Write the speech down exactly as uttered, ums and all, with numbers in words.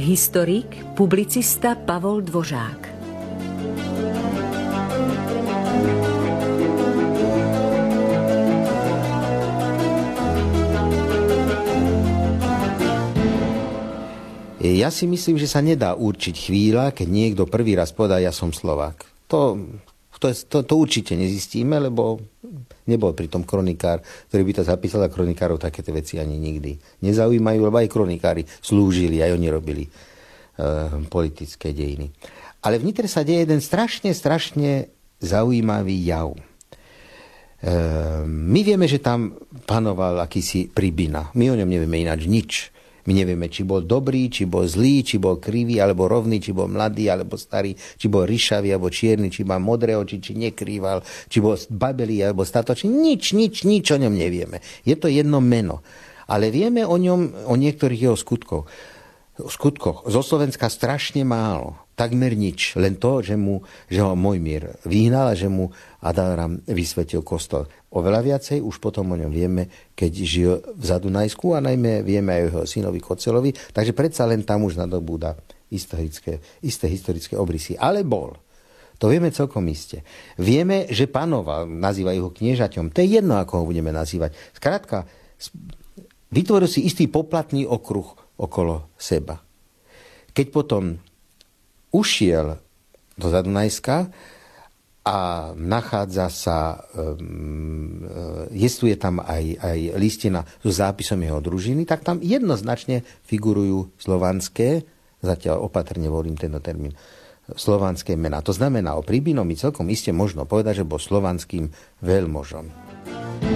Historik, publicista Pavol Dvořák. Ja si myslím, že sa nedá určiť chvíľa, keď niekto prvý raz podá, ja som Slovák. To, to, to, to určite nezistíme, lebo nebol pritom kronikár, ktorý by to zapísal, a kronikárov takéto veci ani nikdy nezaujímajú, lebo aj kronikári slúžili, aj oni robili e, politické dejiny. Ale v Nitre sa deje jeden strašne, strašne zaujímavý jav. E, my vieme, že tam panoval akýsi Pribina. My o ňom nevieme ináč nič. My nevieme, či bol dobrý, či bol zlý, či bol krivý, alebo rovný, či bol mladý, alebo starý, či bol ryšavý, alebo čierny, či má modré oči, či nekrýval, či bol babelý, alebo statočný. Nič, nič, nič o ňom nevieme. Je to jedno meno. Ale vieme o ňom, o niektorých jeho skutkoch. skutkoch. Zo Slovenska strašne málo. Takmer nič. Len to, že, mu, že ho Mojmír vyhnal a že mu Adalram vysvetil kostol. Oveľa viacej už potom o ňom vieme, keď žil v Zadunajsku, a najmä vieme aj o jeho synovi Kocelovi. Takže predsa len tam už nadobúda historické, isté historické obrysy. Ale bol. To vieme celkom iste. Vieme, že panoval, nazývajú ho kniežaťom. To je jedno, ako ho budeme nazývať. Skrátka, vytvoril si istý poplatný okruh okolo seba. Keď potom ušiel do Zadunajska a nachádza sa, um, jestuje tam aj, aj listina so zápisom jeho družiny, tak tam jednoznačne figurujú slovanské, zatiaľ opatrne volím tento termín, slovanské mená. To znamená, o Pribinom mi celkom iste možno povedať, že bol slovanským veľmožom.